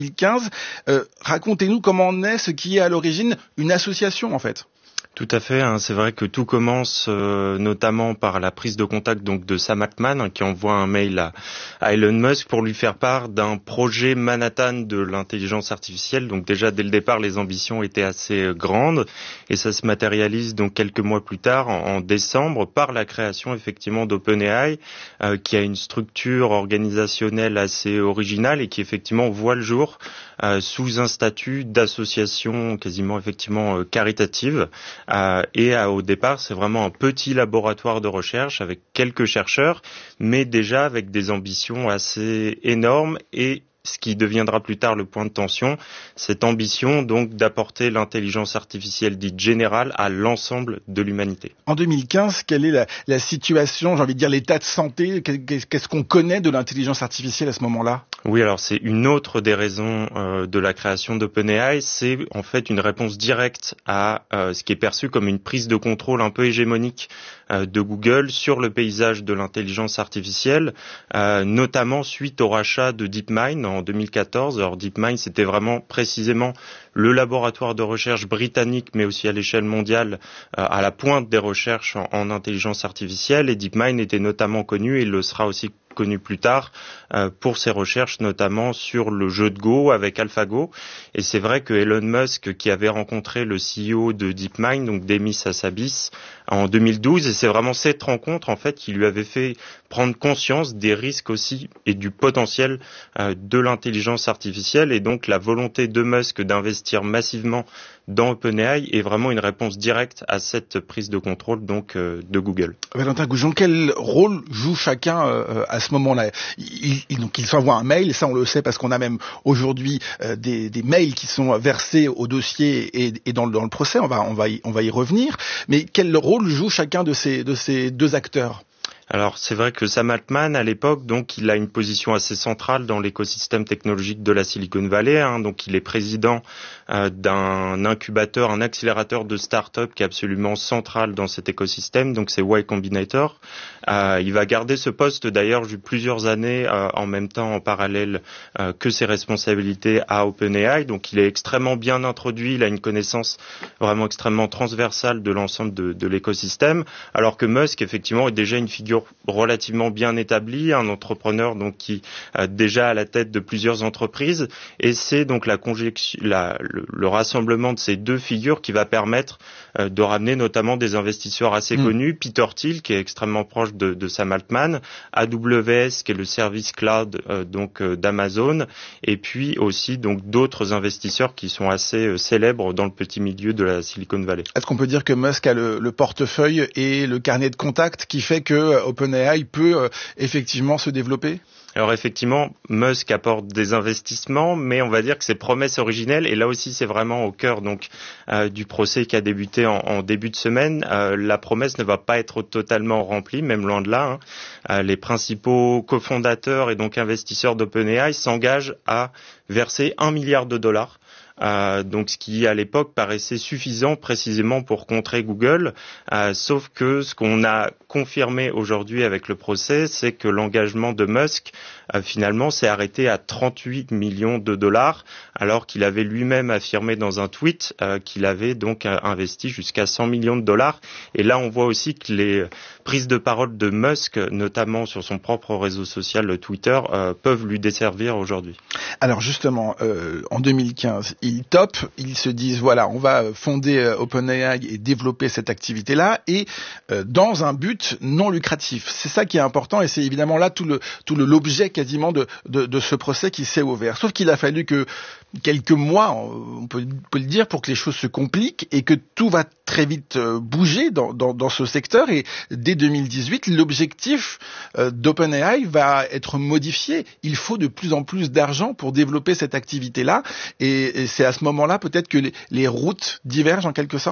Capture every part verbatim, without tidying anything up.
deux mille quinze. Euh, racontez-nous comment naît ce qui est à l'origine une association en fait. Tout à fait, hein, c'est vrai que tout commence euh, notamment par la prise de contact donc de Sam Altman, hein, qui envoie un mail à, à Elon Musk pour lui faire part d'un projet Manhattan de l'intelligence artificielle. Donc déjà dès le départ les ambitions étaient assez euh, grandes et ça se matérialise donc quelques mois plus tard en, en décembre par la création effectivement d'OpenAI, euh, qui a une structure organisationnelle assez originale et qui effectivement voit le jour euh, sous un statut d'association quasiment effectivement euh, caritative. Euh, et euh, au départ, c'est vraiment un petit laboratoire de recherche avec quelques chercheurs, mais déjà avec des ambitions assez énormes et ce qui deviendra plus tard le point de tension, cette ambition donc d'apporter l'intelligence artificielle dite générale à l'ensemble de l'humanité. En deux mille quinze, quelle est la, la situation, j'ai envie de dire l'état de santé, qu'est-ce qu'on connaît de l'intelligence artificielle à ce moment-là ? Oui, alors c'est une autre des raisons euh, de la création d'OpenAI, c'est en fait une réponse directe à euh, ce qui est perçu comme une prise de contrôle un peu hégémonique euh, de Google sur le paysage de l'intelligence artificielle, euh, notamment suite au rachat de DeepMind en deux mille quatorze. Alors DeepMind, c'était vraiment précisément le laboratoire de recherche britannique, mais aussi à l'échelle mondiale, euh, à la pointe des recherches en, en intelligence artificielle. Et DeepMind était notamment connu, et il le sera aussi connu plus tard euh, pour ses recherches notamment sur le jeu de Go avec AlphaGo. Et c'est vrai que Elon Musk, qui avait rencontré le C E O de DeepMind, donc Demis Hassabis, en deux mille douze, et c'est vraiment cette rencontre en fait qui lui avait fait prendre conscience des risques aussi et du potentiel euh, de l'intelligence artificielle, et donc la volonté de Musk d'investir massivement dans OpenAI est vraiment une réponse directe à cette prise de contrôle donc euh, de Google. Valentin Goujon, quel rôle joue chacun euh, à ce moment-là ? il, il, Donc il s'envoie un mail, ça on le sait parce qu'on a même aujourd'hui euh, des, des mails qui sont versés au dossier et, et dans, le, dans le procès, on va, on, va y, on va y revenir. Mais quel rôle joue chacun de ces, de ces deux acteurs ? Alors c'est vrai que Sam Altman à l'époque, donc il a une position assez centrale dans l'écosystème technologique de la Silicon Valley. Hein, donc il est président euh, d'un incubateur, un accélérateur de start-up qui est absolument central dans cet écosystème. Donc c'est Y Combinator. Euh, il va garder ce poste d'ailleurs plusieurs années euh, en même temps en parallèle euh, que ses responsabilités à OpenAI. Donc il est extrêmement bien introduit. Il a une connaissance vraiment extrêmement transversale de l'ensemble de, de l'écosystème. Alors que Musk effectivement est déjà une figure relativement bien établi, un entrepreneur donc qui a déjà à la tête de plusieurs entreprises, et c'est donc la conjection, la, le, le rassemblement de ces deux figures qui va permettre euh, de ramener notamment des investisseurs assez mmh. connus, Peter Thiel qui est extrêmement proche de, de Sam Altman, A W S qui est le service cloud euh, donc euh, d'Amazon, et puis aussi donc d'autres investisseurs qui sont assez euh, célèbres dans le petit milieu de la Silicon Valley. Est-ce qu'on peut dire que Musk a le, le portefeuille et le carnet de contacts qui fait que OpenAI peut euh, effectivement se développer ? Alors effectivement, Musk apporte des investissements, mais on va dire que ses promesses originelles, et là aussi c'est vraiment au cœur donc euh, du procès qui a débuté en, en début de semaine, euh, la promesse ne va pas être totalement remplie, même loin de là. Hein. Euh, les principaux cofondateurs et donc investisseurs d'OpenAI s'engagent à verser un milliard de dollars. Euh, donc ce qui à l'époque paraissait suffisant précisément pour contrer Google, euh, sauf que ce qu'on a confirmé aujourd'hui avec le procès, c'est que l'engagement de Musk euh, finalement s'est arrêté à trente-huit millions de dollars, alors qu'il avait lui-même affirmé dans un tweet euh, qu'il avait donc euh, investi jusqu'à cent millions de dollars. Et là on voit aussi que les prises de parole de Musk, notamment sur son propre réseau social Twitter, euh, peuvent lui desservir aujourd'hui. Alors justement, euh, en deux mille quinze, ils top, ils se disent voilà, on va fonder euh, OpenAI et développer cette activité-là, et euh, dans un but non lucratif. C'est ça qui est important, et c'est évidemment là tout le tout le l'objet quasiment de de, de ce procès qui s'est ouvert. Sauf qu'il a fallu que quelques mois, on peut, on peut le dire, pour que les choses se compliquent et que tout va très vite bouger dans, dans, dans ce secteur. Et dès deux mille dix-huit, l'objectif d'OpenAI va être modifié. Il faut de plus en plus d'argent pour développer cette activité-là. Et, et c'est à ce moment-là peut-être que les, les routes divergent en quelque sorte.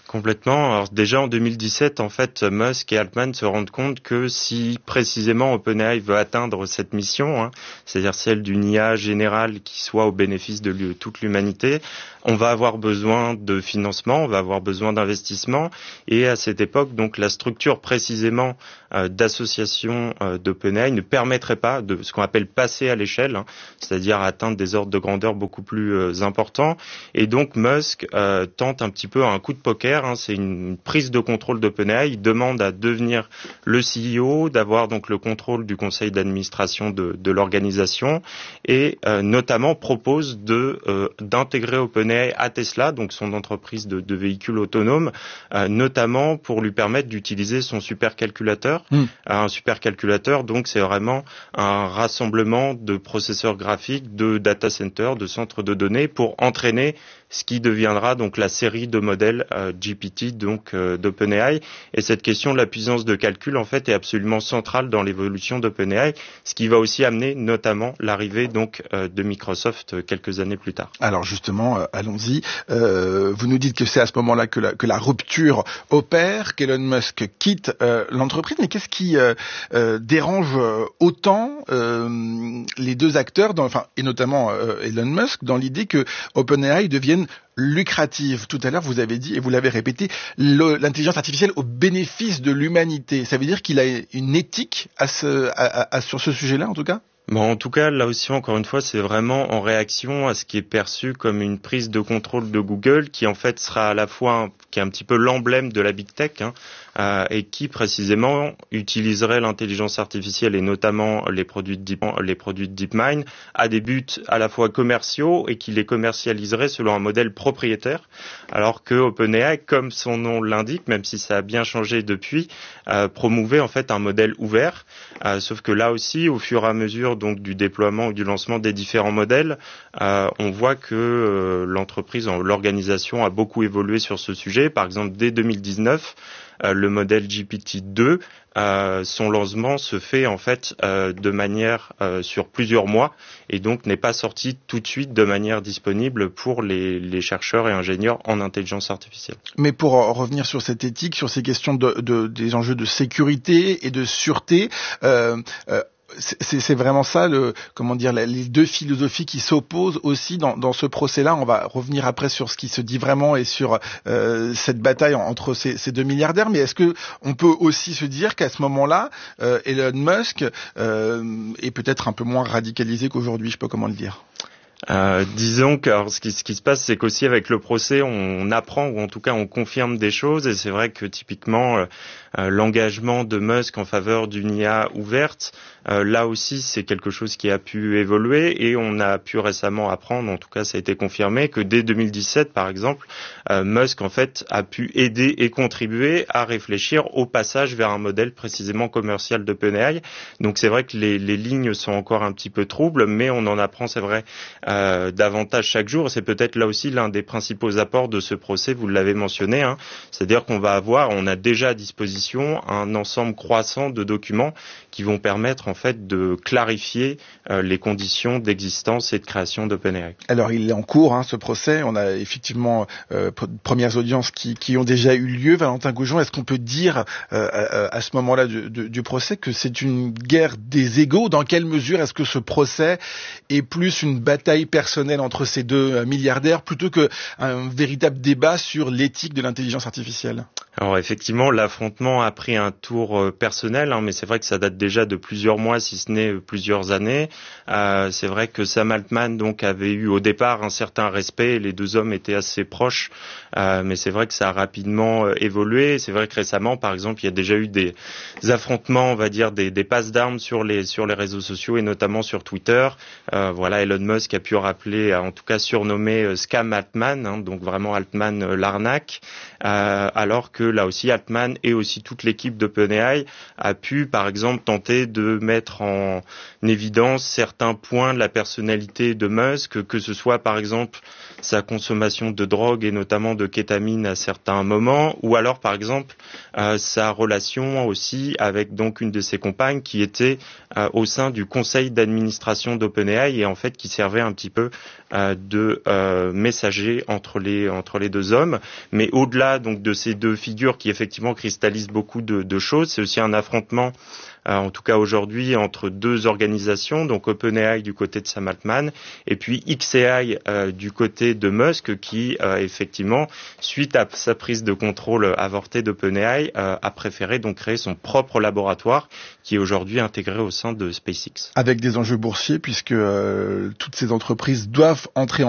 Complètement. Alors déjà en deux mille dix-sept, en fait, Musk et Altman se rendent compte que si précisément OpenAI veut atteindre cette mission, hein, c'est-à-dire celle d'une I A générale qui soit au bénéfice de toute l'humanité, on va avoir besoin de financement, on va avoir besoin d'investissement. Et à cette époque, donc la structure précisément euh, d'association euh, d'OpenAI ne permettrait pas de ce qu'on appelle passer à l'échelle, hein, c'est-à-dire atteindre des ordres de grandeur beaucoup plus euh, importants. Et donc Musk euh, tente un petit peu un coup de poker. Hein, c'est une prise de contrôle d'OpenAI. Il demande à devenir le C E O, d'avoir donc le contrôle du conseil d'administration de, de l'organisation, et euh, notamment propose de euh, d'intégrer OpenAI à Tesla, donc son entreprise de, de véhicules autonomes, euh, notamment pour lui permettre d'utiliser son supercalculateur. Mmh. Un supercalculateur, donc c'est vraiment un rassemblement de processeurs graphiques, de data centers, de centres de données pour entraîner ce qui deviendra donc la série de modèles euh, G P T donc euh, d'OpenAI. Et cette question de la puissance de calcul en fait est absolument centrale dans l'évolution d'OpenAI, ce qui va aussi amener notamment l'arrivée donc euh, de Microsoft euh, quelques années plus tard. Alors justement, euh, allons-y. Euh, vous nous dites que c'est à ce moment-là que la, que la rupture opère, qu'Elon Musk quitte euh, l'entreprise. Mais qu'est-ce qui euh, euh, dérange autant euh, les deux acteurs, dans, enfin et notamment euh, Elon Musk, dans l'idée que OpenAI devienne lucrative? Tout à l'heure, vous avez dit, et vous l'avez répété, le, l'intelligence artificielle au bénéfice de l'humanité. Ça veut dire qu'il a une éthique à ce, à, à, à, sur ce sujet-là, en tout cas? Bon, en tout cas, là aussi, encore une fois, c'est vraiment en réaction à ce qui est perçu comme une prise de contrôle de Google, qui en fait sera à la fois, un, qui est un petit peu l'emblème de la big tech, hein, euh, et qui précisément utiliserait l'intelligence artificielle et notamment les produits de Deep, les produits de DeepMind à des buts à la fois commerciaux et qui les commercialiserait selon un modèle propriétaire, alors que OpenAI, comme son nom l'indique, même si ça a bien changé depuis, euh, promouvait en fait un modèle ouvert, euh, sauf que là aussi, au fur et à mesure donc du déploiement ou du lancement des différents modèles, euh, on voit que euh, l'entreprise, l'organisation a beaucoup évolué sur ce sujet. Par exemple, dès deux mille dix-neuf, euh, le modèle G P T deux, euh, son lancement se fait en fait euh, de manière euh, sur plusieurs mois et donc n'est pas sorti tout de suite de manière disponible pour les, les chercheurs et ingénieurs en intelligence artificielle. Mais pour revenir sur cette éthique, sur ces questions de, de, des enjeux de sécurité et de sûreté, euh, euh, C'est, c'est vraiment ça, le, comment dire, les deux philosophies qui s'opposent aussi dans, dans ce procès-là. On va revenir après sur ce qui se dit vraiment et sur euh, cette bataille entre ces, ces deux milliardaires. Mais est-ce que on peut aussi se dire qu'à ce moment-là, euh, Elon Musk euh, est peut-être un peu moins radicalisé qu'aujourd'hui, je sais pas comment le dire. Euh, disons que alors, ce, qui, ce qui se passe, c'est qu'aussi avec le procès, on apprend ou en tout cas on confirme des choses. Et c'est vrai que typiquement euh, euh, l'engagement de Musk en faveur d'une I A ouverte, euh, là aussi c'est quelque chose qui a pu évoluer et on a pu récemment apprendre, en tout cas ça a été confirmé, que dès deux mille dix-sept par exemple, euh, Musk en fait a pu aider et contribuer à réfléchir au passage vers un modèle précisément commercial d'OpenAI. Donc c'est vrai que les, les lignes sont encore un petit peu troubles, mais on en apprend, c'est vrai, Euh, davantage chaque jour. C'est peut-être là aussi l'un des principaux apports de ce procès, vous l'avez mentionné, hein. C'est-à-dire qu'on va avoir, on a déjà à disposition un ensemble croissant de documents qui vont permettre en fait de clarifier euh, les conditions d'existence et de création d'OpenAI. Alors il est en cours, hein, ce procès. On a effectivement euh, premières audiences qui, qui ont déjà eu lieu. Valentin Goujon, est-ce qu'on peut dire euh, à, à ce moment-là du, du, du procès que c'est une guerre des égaux? Dans quelle mesure est-ce que ce procès est plus une bataille personnelle entre ces deux milliardaires plutôt qu'un véritable débat sur l'éthique de l'intelligence artificielle? Alors effectivement, l'affrontement a pris un tour euh, personnel, hein, mais c'est vrai que ça date déjà de plusieurs mois, si ce n'est plusieurs années. Euh, c'est vrai que Sam Altman donc avait eu au départ un certain respect, les deux hommes étaient assez proches, euh, mais c'est vrai que ça a rapidement euh, évolué. C'est vrai que récemment, par exemple, il y a déjà eu des, des affrontements, on va dire des, des passes d'armes sur les sur les réseaux sociaux et notamment sur Twitter. Euh, voilà, Elon Musk a pu rappeler, en tout cas surnommé euh, Scam Altman, hein, donc vraiment Altman euh, l'arnaque, euh, alors que là aussi Altman et aussi toute l'équipe d'OpenAI a pu par exemple tenter de mettre en évidence certains points de la personnalité de Musk, que ce soit par exemple sa consommation de drogue et notamment de kétamine à certains moments, ou alors par exemple euh, sa relation aussi avec donc une de ses compagnes qui était euh, au sein du conseil d'administration d'OpenAI et en fait qui servait un un petit peu euh, de euh, messager entre les entre les deux hommes. Mais au-delà donc de ces deux figures qui effectivement cristallisent beaucoup de, de choses, c'est aussi un affrontement, euh, en tout cas aujourd'hui, entre deux organisations, donc OpenAI du côté de Sam Altman et puis xAI euh, du côté de Musk, qui euh, effectivement, suite à sa prise de contrôle avortée d'OpenAI, euh, a préféré donc créer son propre laboratoire qui est aujourd'hui intégré au sein de SpaceX. Avec des enjeux boursiers, puisque euh, toutes ces entreprises doivent entrer